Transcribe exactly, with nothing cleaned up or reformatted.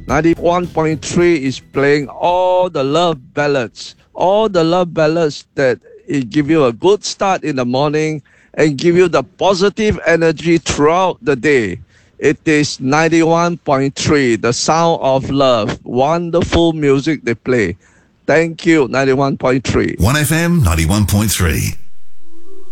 ninety-one point three is playing all the love ballads, all the love ballads that it give you a good start in the morning and give you the positive energy throughout the day. It is ninety-one point three, the sound of love. Wonderful music they play. Thank you, ninety-one point three. one F M ninety-one point three.